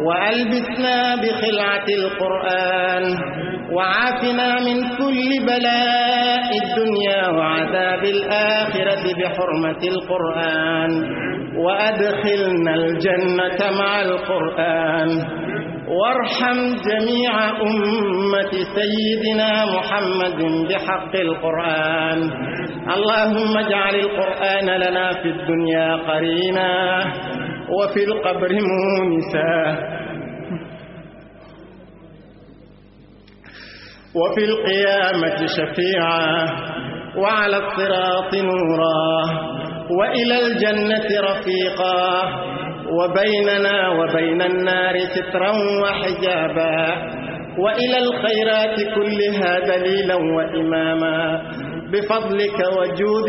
وألبسنا بخلعة القرآن، وعافنا من كل بلاء الدنيا وعذاب الآخرة بحرمة القرآن، وأدخلنا الجنة مع القرآن، وارحم جميع أمة سيدنا محمد بحق القرآن. اللهم اجعل القرآن لنا في الدنيا قرينا، وفي القبر مونسا، وفي القيامة شفيعا، وعلى الصراط نورا، وإلى الجنة رفيقا، وبيننا وبين النار سترا وحجابا، وإلى الخيرات كلها دليلا وإماما، بفضلك وجودك